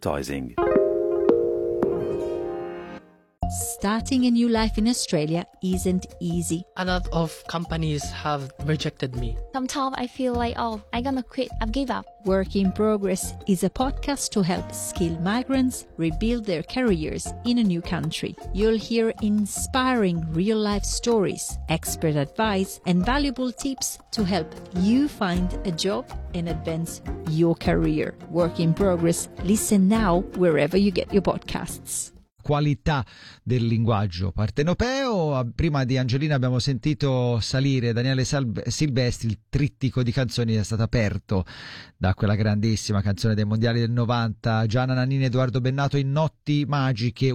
advertising. Starting a new life in Australia isn't easy. A lot of companies have rejected me. Sometimes I feel like, I'm gonna quit, I've give up. Work in Progress is a podcast to help skilled migrants rebuild their careers in a new country. You'll hear inspiring real-life stories, expert advice, and valuable tips to help you find a job and advance your career. Work in Progress. Listen now wherever you get your podcasts. Qualità del linguaggio partenopeo. Prima di Angelina abbiamo sentito salire Daniele Silvestri. Il trittico di canzoni è stato aperto da quella grandissima canzone dei mondiali del 90, Gianna Nannini, Edoardo Bennato, in Notti magiche,